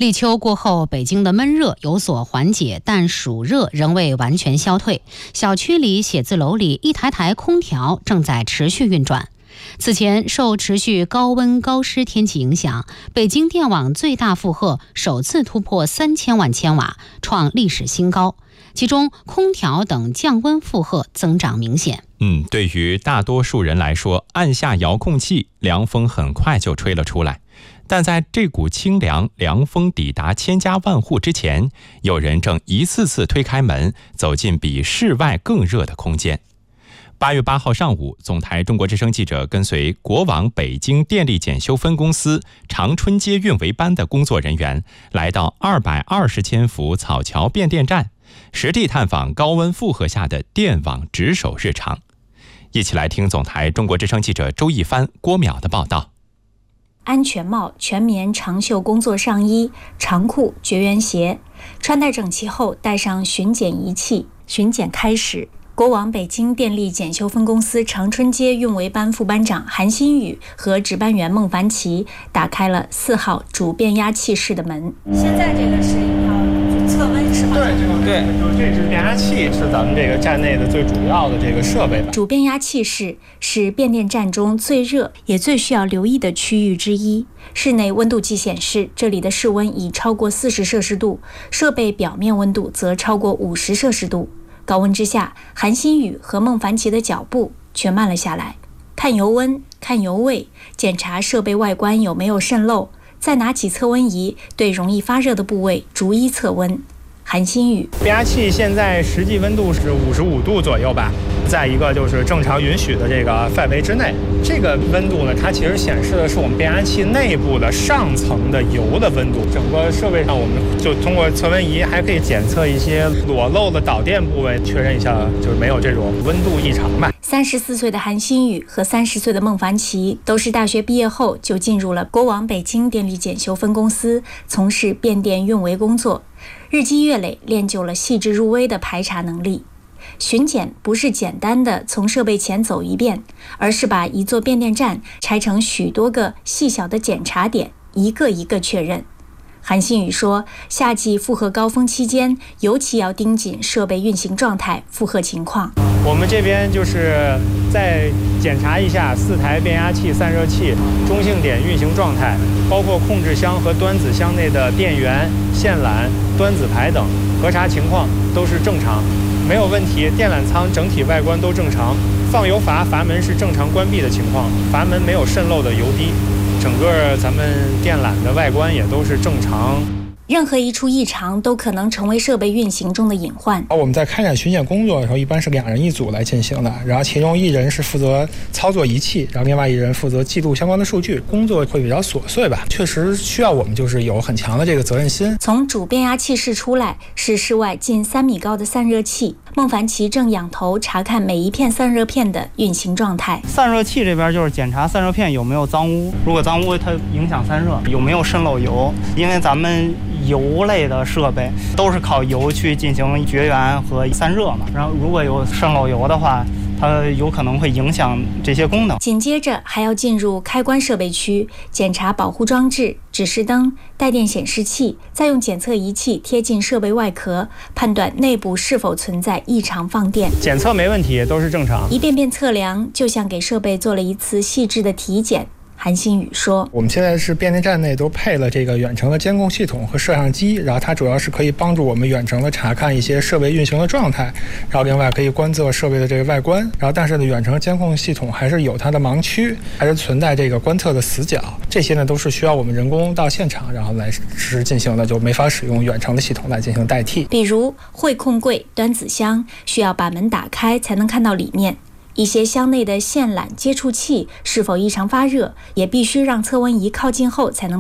立秋过后，北京的闷热有所缓解，但暑热仍未完全消退。小区里、写字楼里一台台空调正在持续运转。此前，受持续高温高湿天气影响，北京电网最大负荷首次突破3000万千瓦，创历史新高。其中，空调等降温负荷增长明显。 对于大多数人来说，按下遥控器，凉风很快就吹了出来。但在这股清凉凉风抵达千家万户之前，有人正一次次推开门，走进比室外更热的空间。8月8号上午，总台中国之声记者跟随国网北京电力检修分公司长春街运维班的工作人员，来到220千伏草桥变电站，实地探访高温负荷下的电网值守日常。一起来听总台中国之声记者周一帆、郭淼的报道。 安全帽、全棉长袖工作上衣、长裤、绝缘鞋，穿戴整齐后带上巡检仪器，巡检开始。国网北京电力检修分公司长春街运维班副班长韩新宇和值班员孟凡奇打开了4号主变压器室的门。现在这个是要测温是吗？ 对，这支变压器是咱们这个站内的最主要的这个设备。 主变压器室是变电站中最热也最需要留意的区域之一。室内温度计显示，这里的室温已超过40摄氏度，设备表面温度则超过50摄氏度。高温之下，韩新宇和孟凡奇的脚步却慢了下来。看油温，看油位，检查设备外观有没有渗漏，再拿起测温仪，对容易发热的部位逐一测温。韩新宇， 变压器现在实际温度是55度左右吧，再一个就是正常允许的这个范围之内。这个温度呢，它其实显示的是我们变压器内部的上层的油的温度。整个设备上，我们就通过测温仪还可以检测一些裸露的导电部位，确认一下就是没有这种温度异常吧。 34岁的韩新宇和30岁的孟凡奇都是大学毕业后就进入了国网北京电力检修分公司，从事变电运维工作。日积月累，练就了细致入微的排查能力。巡检不是简单的从设备前走一遍，而是把一座变电站拆成许多个细小的检查点，一个一个确认。韩新宇说，夏季负荷高峰期间，尤其要盯紧设备运行状态、负荷情况。 我们这边就是再检查一下4台变压器、散热器中性点运行状态，包括控制箱和端子箱内的电源、线缆、端子排等，核查情况都是正常，没有问题。电缆仓整体外观都正常，放油阀阀门是正常关闭的情况，阀门没有渗漏的油滴，整个咱们电缆的外观也都是正常。 任何一处异常都可能成为设备运行中的隐患。 我们在开展巡检工作的时候，一般是2人一组来进行的，然后其中1人是负责操作仪器，然后另外1人负责记录相关的数据，工作会比较琐碎吧。确实需要我们就是有很强的这个责任心。 从主变压器室出来，是室外近3米高的散热器。孟凡奇正仰头查看每一片散热片的运行状态。 散热器这边就是检查散热片有没有脏污，如果脏污它影响散热，有没有渗漏油，因为咱们油类的设备都是靠油去进行绝缘和散热嘛，然后如果有渗漏油的话，它有可能会影响这些功能。 紧接着还要进入开关设备区，检查保护装置、指示灯、带电显示器，再用检测仪器贴近设备外壳，判断内部是否存在异常放电。 检测没问题，都是正常。 一遍遍测量，就像给设备做了一次细致的体检。韩新宇说， 我们现在是变电站内都配了这个远程的监控系统和摄像机，然后它主要是可以帮助我们远程的查看一些设备运行的状态，然后另外可以观测设备的这个外观，然后但是呢，远程监控系统还是有它的盲区，还是存在这个观测的死角，这些呢都是需要我们人工到现场然后来实时进行的，就没法使用远程的系统来进行代替。 比如汇控柜、端子箱需要把门打开才能看到里面，一些箱内的线缆接触器是否异常发热，也必须让测温仪靠近后才能